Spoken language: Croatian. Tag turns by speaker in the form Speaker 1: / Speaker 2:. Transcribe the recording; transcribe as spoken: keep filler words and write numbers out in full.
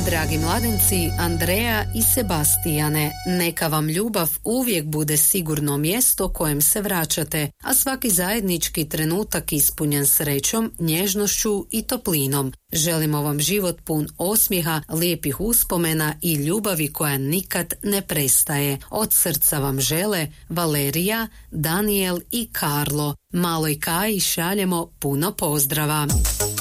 Speaker 1: Dragi mladenci, Andreja i Sebastijane, neka vam ljubav uvijek bude sigurno mjesto kojem se vraćate, a svaki zajednički trenutak ispunjen srećom, nježnošću i toplinom. Želimo vam život pun osmijeha, lijepih uspomena i ljubavi koja nikad ne prestaje. Od srca vam žele Valerija, Daniel i Karlo. Maloj Kaji šaljemo puno pozdrava.